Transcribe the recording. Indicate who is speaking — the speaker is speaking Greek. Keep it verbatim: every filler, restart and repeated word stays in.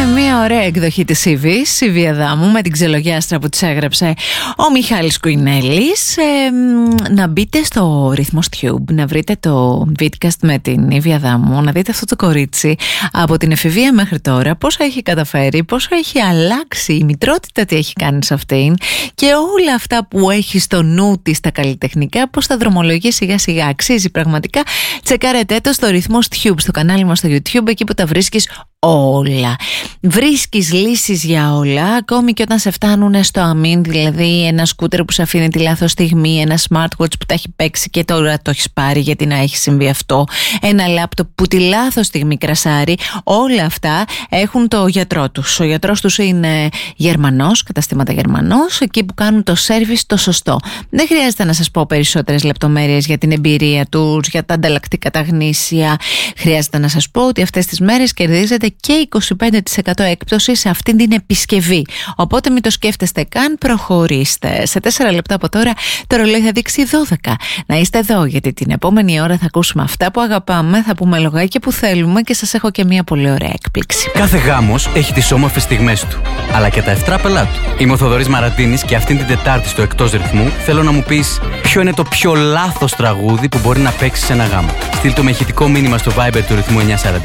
Speaker 1: Είναι μια ωραία εκδοχή της Σιβής, Σιβή Αδάμου, με την ξελογιάστρα που της έγραψε ο Μιχάλης Κουινέλης. Ε, να μπείτε στο Ρυθμός Tube, να βρείτε το Vidcast με την Ιβή Αδάμου, να δείτε αυτό το κορίτσι από την εφηβεία μέχρι τώρα, πόσο έχει καταφέρει, πόσο έχει αλλάξει η μητρότητα, τι έχει κάνει σε αυτήν και όλα αυτά που έχει στο νου της τα καλλιτεχνικά, πώς τα δρομολογεί σιγά σιγά. Αξίζει πραγματικά. Τσεκάρετε το στο Ρυθμός Tube, στο κανάλι μας στο YouTube, εκεί που τα βρίσκεις όλα. Βρίσκεις λύσεις για όλα, ακόμη και όταν σε φτάνουν στο αμήν, δηλαδή ένα σκούτερ που σε αφήνει τη λάθος στιγμή, ένα smartwatch που τα έχει παίξει και τώρα το έχεις πάρει γιατί να έχει συμβεί αυτό, ένα λάπτοπ που τη λάθος στιγμή κρασάρει, όλα αυτά έχουν το γιατρό τους. Ο γιατρός τους είναι Γερμανός, καταστήματα Γερμανός, εκεί που κάνουν το service το σωστό. Δεν χρειάζεται να σας πω περισσότερες λεπτομέρειες για την εμπειρία τους, για τα ανταλλακτικά τα γνήσια. Χρειάζεται να σας πω ότι αυτές τις μέρες κερδίζετε και είκοσι πέντε τοις εκατό έκπτωση σε αυτήν την επισκευή. Οπότε μην το σκέφτεστε καν, προχωρήστε. Σε τέσσερα λεπτά από τώρα το ρολόι θα δείξει δώδεκα. Να είστε εδώ, γιατί την επόμενη ώρα θα ακούσουμε αυτά που αγαπάμε, θα πούμε λογάκια που θέλουμε και σας έχω και μια πολύ ωραία έκπληξη.
Speaker 2: Κάθε γάμος έχει τις όμορφες στιγμές του, αλλά και τα ευτράπελά του. Είμαι ο Θοδωρής Μαραντίνης και αυτήν την Τετάρτη στο Εκτός Ρυθμού θέλω να μου πεις ποιο είναι το πιο λάθος τραγούδι που μπορεί να παίξει σε ένα γάμο. Στείλ το με ηχητικό μήνυμα στο Viber του Ρυθμού εννιά σαράντα